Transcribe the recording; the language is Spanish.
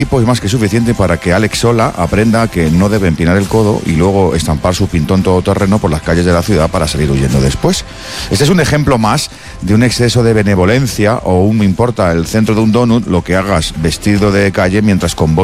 Es más que suficiente para que Alex Sola aprenda que no debe empinar el codo y luego estampar su pintón todoterreno por las calles de la ciudad para salir huyendo después. Este es un ejemplo más de un exceso de benevolencia o un me importa el centro de un donut lo que hagas vestido de calle mientras con